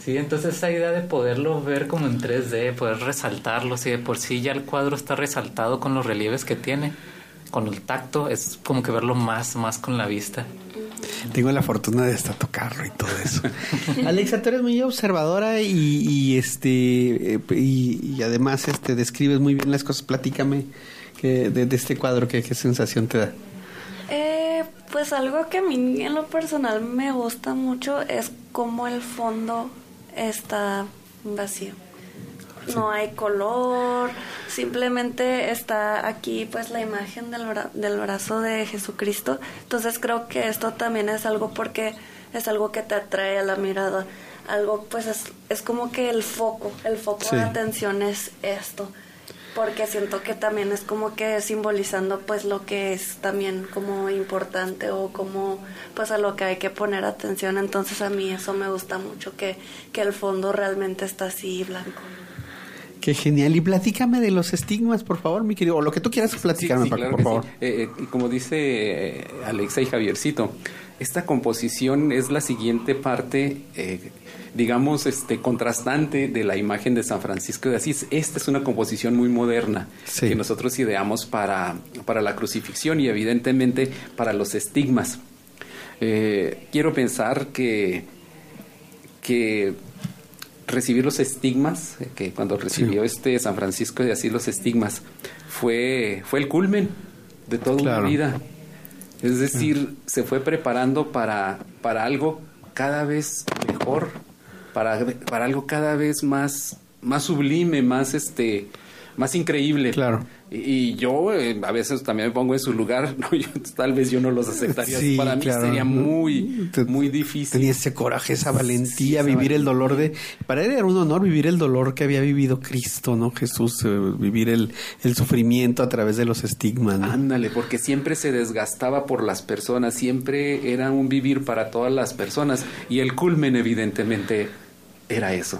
Sí, entonces esa idea de poderlo ver como en 3D, poder resaltarlo, si de por sí ya el cuadro está resaltado con los relieves que tiene, con el tacto, es como que verlo más con la vista. Tengo la fortuna de hasta tocarlo y todo eso. Alexa, tú eres muy observadora y además describes muy bien las cosas. Platícame de este cuadro, ¿qué sensación te da? Pues algo que a mí en lo personal me gusta mucho es cómo el fondo está vacío. Sí. No hay color, simplemente está aquí pues la imagen del brazo de Jesucristo. Entonces creo que esto también es algo porque es algo que te atrae a la mirada. Algo pues es como que el foco sí. De atención es esto. Porque siento que también es como que simbolizando pues lo que es también como importante o como pues a lo que hay que poner atención. Entonces a mí eso me gusta mucho, que el fondo realmente está así blanco. Qué genial. Y platícame de los estigmas, por favor, mi querido, o lo que tú quieras platicarme, sí, claro por favor. Sí. Y como dice Alexa y Javiercito, esta composición es la siguiente parte, digamos, contrastante de la imagen de San Francisco de Asís. Esta es una composición muy moderna sí. Que nosotros ideamos para la crucifixión y evidentemente para los estigmas. Quiero pensar que recibir los estigmas, que cuando recibió sí. San Francisco de Asís los estigmas, fue el culmen de toda claro. Una vida. Es decir, se fue preparando para algo cada vez mejor, para algo cada vez más sublime, más increíble. Claro. Y yo a veces también me pongo en su lugar, ¿no? Tal vez yo no los aceptaría. Sí, para mí claro. Sería muy difícil. Tenía ese coraje, esa valentía, sí, vivir el dolor para él era un honor vivir el dolor que había vivido Cristo, ¿no? Jesús, vivir el sufrimiento a través de los estigmas, ¿no? Ándale, porque siempre se desgastaba por las personas, siempre era un vivir para todas las personas, y el culmen evidentemente era eso.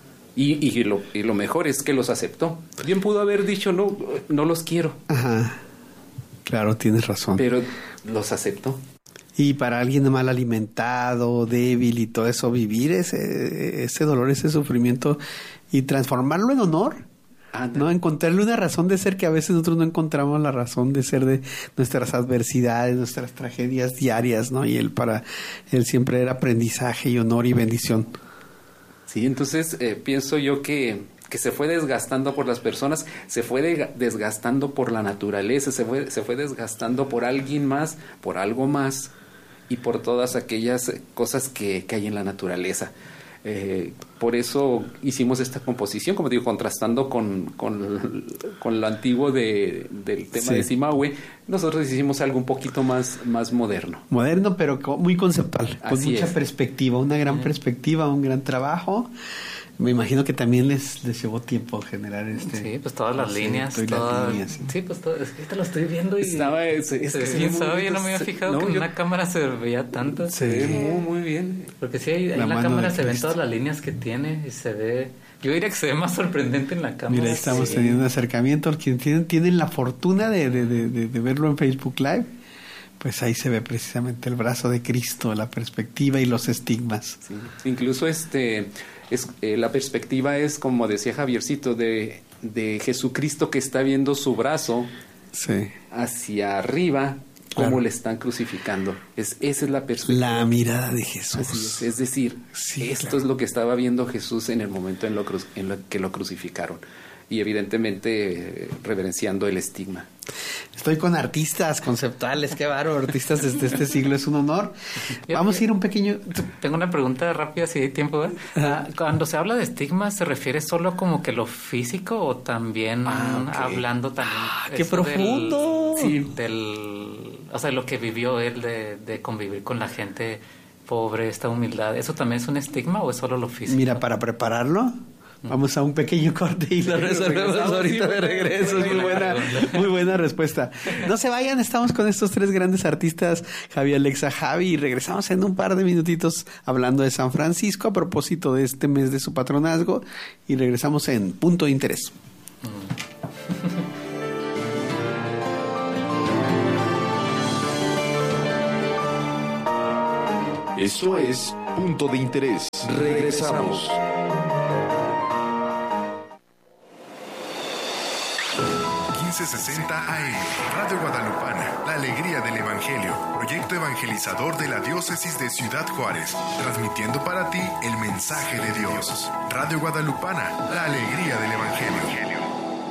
Y lo mejor es que los aceptó. Bien pudo haber dicho, no los quiero. Ajá. Claro, tienes razón. Pero los aceptó. Y para alguien mal alimentado, débil y todo eso, vivir ese dolor, ese sufrimiento y transformarlo en honor. ¿No? Encontrarle una razón de ser que a veces nosotros no encontramos la razón de ser de nuestras adversidades, nuestras tragedias diarias, ¿no? Y para él siempre era aprendizaje y honor y bendición. Sí, entonces pienso yo que se fue desgastando por las personas, se fue desgastando por la naturaleza, se fue desgastando por alguien más, por algo más y por todas aquellas cosas que hay en la naturaleza. Por eso hicimos esta composición, como digo, contrastando con lo antiguo del tema sí. De Cimahue. Nosotros hicimos algo un poquito más moderno. Moderno, pero muy conceptual, con así mucha es. Perspectiva, una gran perspectiva, un gran trabajo. Me imagino que también les llevó tiempo generar Sí, pues todas las líneas. Sí, pues todo. Es que te lo estoy viendo y... Estaba bien, no me había fijado que en una cámara se veía tanto. Se ve muy bien. Porque sí, ahí en la cámara se ven todas las líneas que tiene y se ve... Yo diría que se ve más sorprendente en la cámara. Mira, estamos teniendo un acercamiento. Quienes tienen la fortuna de verlo en Facebook Live, pues ahí se ve precisamente el brazo de Cristo, la perspectiva y los estigmas. Sí. Incluso la perspectiva es, como decía Javiercito, de Jesucristo que está viendo su brazo sí. hacia arriba, como claro. Le están crucificando. Esa es la perspectiva. La mirada de Jesús. Así es decir, sí, esto claro. Es lo que estaba viendo Jesús en el momento en lo que lo crucificaron. Y evidentemente reverenciando el estigma. Estoy con artistas conceptuales, qué bárbaro, artistas desde este siglo, es un honor. Vamos a ir un pequeño... Tengo una pregunta rápida, si hay tiempo, ¿verdad? Cuando se habla de estigma, ¿se refiere solo como que lo físico o también okay. Hablando también... ¡Qué profundo! O sea, lo que vivió él de convivir con la gente pobre, esta humildad, ¿eso también es un estigma o es solo lo físico? Mira, para prepararlo... Vamos a un pequeño corte y lo resolvemos ahorita de regreso. Muy buena respuesta. No se vayan, estamos con estos tres grandes artistas, Javi, Alexa, Javi, y regresamos en un par de minutitos hablando de San Francisco a propósito de este mes de su patronazgo y regresamos en Punto de Interés. Esto es Punto de interés. Regresamos. AM, Radio Guadalupana, la alegría del Evangelio, proyecto evangelizador de la diócesis de Ciudad Juárez, transmitiendo para ti el mensaje de Dios. Radio Guadalupana, la alegría del Evangelio.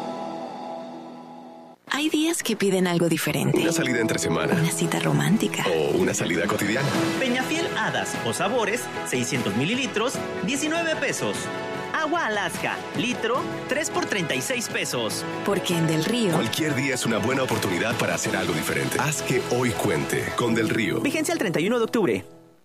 Hay días que piden algo diferente. Una salida entre semana. Una cita romántica. O una salida cotidiana. Peñafiel Hadas o Sabores, 600 mililitros, 19 pesos. Agua Alaska, litro, 3 por 36 pesos. Porque en Del Río... Cualquier día es una buena oportunidad para hacer algo diferente. Haz que hoy cuente con Del Río. Vigencia el 31 de octubre.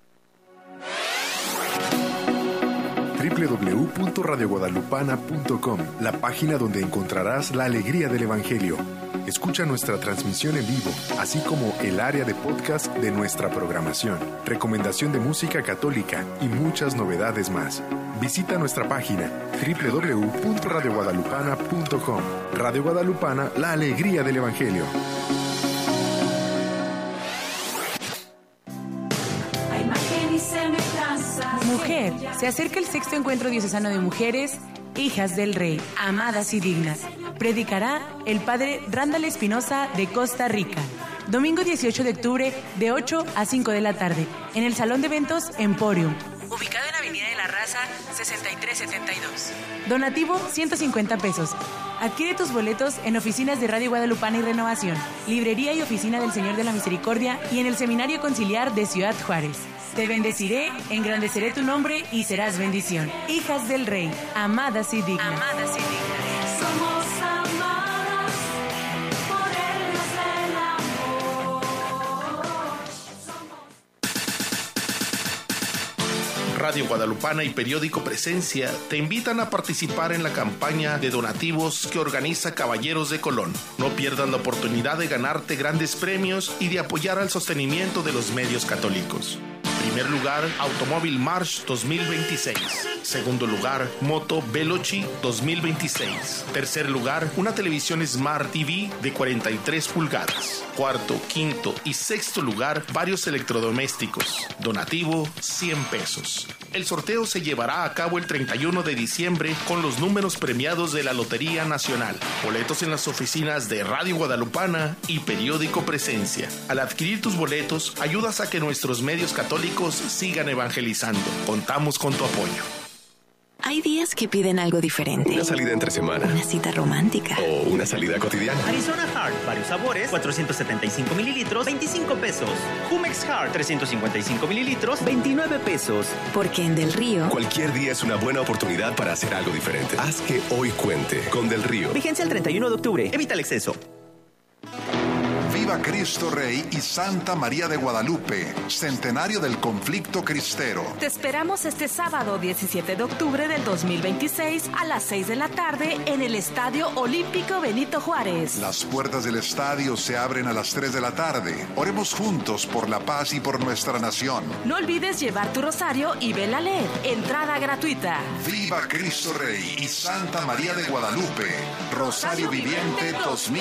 www.radioguadalupana.com, la página donde encontrarás la alegría del Evangelio. Escucha nuestra transmisión en vivo, así como el área de podcast de nuestra programación, recomendación de música católica y muchas novedades más. Visita nuestra página www.radioguadalupana.com. Radio Guadalupana, la alegría del Evangelio. Mujer, se acerca el sexto encuentro diocesano de mujeres, hijas del Rey, amadas y dignas. Predicará el padre Randall Espinosa de Costa Rica. Domingo 18 de octubre de 8 a 5 de la tarde, en el Salón de Eventos Emporium, ubicado en Avenida de la Raza 6372. Donativo 150 pesos. Adquiere tus boletos en oficinas de Radio Guadalupana y Renovación, librería y oficina del Señor de la Misericordia y en el Seminario Conciliar de Ciudad Juárez. Te bendeciré, engrandeceré tu nombre y serás bendición. Hijas del Rey, amadas y dignas. Amadas y dignas. Somos amadas por el Dios del amor. Radio Guadalupana y Periódico Presencia te invitan a participar en la campaña de donativos que organiza Caballeros de Colón. No pierdas la oportunidad de ganarte grandes premios y de apoyar al sostenimiento de los medios católicos. Primer lugar, Automóvil March 2026. Segundo lugar, Moto Veloci 2026. Tercer lugar, una televisión Smart TV de 43 pulgadas. Cuarto, quinto y sexto lugar, varios electrodomésticos. Donativo, 100 pesos. El sorteo se llevará a cabo el 31 de diciembre con los números premiados de la Lotería Nacional. Boletos en las oficinas de Radio Guadalupana y Periódico Presencia. Al adquirir tus boletos, ayudas a que nuestros medios católicos sigan evangelizando. Contamos con tu apoyo. Hay días que piden algo diferente. Una salida entre semana. Una cita romántica. O una salida cotidiana. Arizona Hard, varios sabores, 475 mililitros, 25 pesos. Jumex Hard, 355 mililitros, 29 pesos. Porque en Del Río... Cualquier día es una buena oportunidad para hacer algo diferente. Haz que hoy cuente con Del Río. Vigencia el 31 de octubre. Evita el exceso. Viva Cristo Rey y Santa María de Guadalupe, centenario del conflicto cristero. Te esperamos este sábado 17 de octubre del 2026 a las 6 de la tarde en el Estadio Olímpico Benito Juárez. Las puertas del estadio se abren a las 3 de la tarde. Oremos juntos por la paz y por nuestra nación. No olvides llevar tu rosario y vela a leer. Entrada gratuita. Viva Cristo Rey y Santa María de Guadalupe, Rosario Viviente 2000.